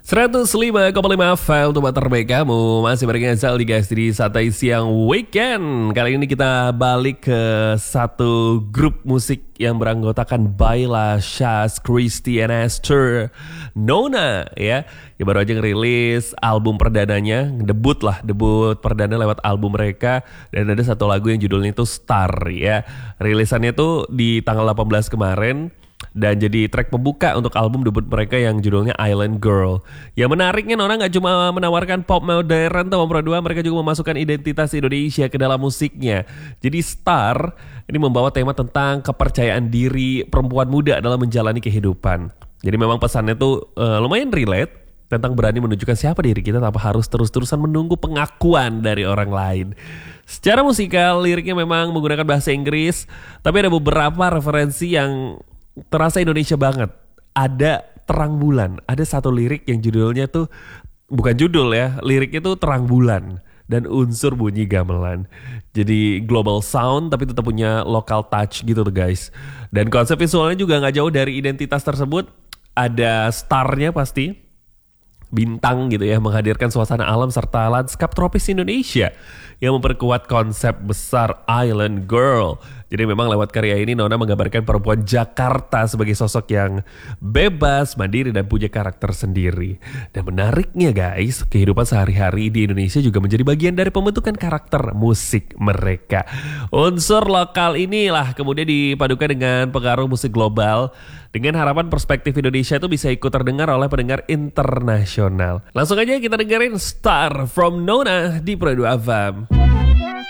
105,5 FM untuk terbaik kamu. Masih barengan Saldi guys di Santai Siang Weekend. Kali ini kita balik ke satu grup musik yang beranggotakan Baila, Shaz, Christy, and Esther, Nona ya. Ya baru aja ngerilis album perdananya, debut perdana lewat album mereka. Dan ada satu lagu yang judulnya itu Star ya. Rilisannya tuh di tanggal 18 kemarin. Dan jadi track pembuka untuk album debut mereka yang judulnya Island Girl. Yang menariknya Nona gak cuma menawarkan pop modern atau pop dua, mereka juga memasukkan identitas Indonesia ke dalam musiknya. Jadi Star ini membawa tema tentang kepercayaan diri perempuan muda dalam menjalani kehidupan. Jadi memang pesannya tuh lumayan relate tentang berani menunjukkan siapa diri kita tanpa harus terus-terusan menunggu pengakuan dari orang lain. Secara musikal liriknya memang menggunakan bahasa Inggris, tapi ada beberapa referensi yang terasa Indonesia banget. Ada terang bulan. Ada satu lirik yang judulnya tuh bukan judul ya, liriknya tuh terang bulan dan unsur bunyi gamelan. Jadi global sound tapi tetap punya local touch gitu tuh guys. Dan konsep visualnya juga gak jauh dari identitas tersebut. Ada starnya pasti, bintang gitu ya, menghadirkan suasana alam serta lanskap tropis Indonesia yang memperkuat konsep besar Island Girl. Jadi memang lewat karya ini Nona menggambarkan perempuan Jakarta sebagai sosok yang bebas, mandiri dan punya karakter sendiri. Dan menariknya guys, kehidupan sehari-hari di Indonesia juga menjadi bagian dari pembentukan karakter musik mereka. Unsur lokal inilah kemudian dipadukan dengan pengaruh musik global dengan harapan perspektif Indonesia itu bisa ikut terdengar oleh pendengar internasional. Langsung aja kita dengerin Star from Nona di Pro 2 FM.